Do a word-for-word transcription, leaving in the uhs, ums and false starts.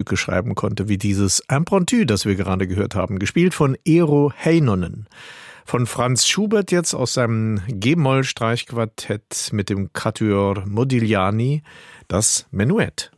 Stücke schreiben konnte, wie dieses Impromptu, das wir gerade gehört haben, gespielt von Eero Heinonen. Von Franz Schubert jetzt aus seinem G-Moll-Streichquartett mit dem Quatuor Modigliani, das Menuett.